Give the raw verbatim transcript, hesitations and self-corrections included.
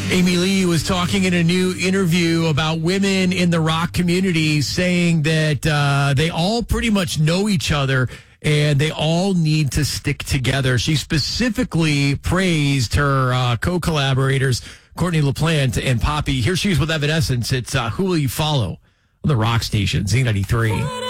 Amy Lee was talking in a new interview about women in the rock community, saying that uh, they all pretty much know each other and they all need to stick together. She specifically praised her uh, co-collaborators, Courtney LaPlante and Poppy. Here she is with Evanescence. It's uh, Who Will You Follow on the rock station, Z ninety-three.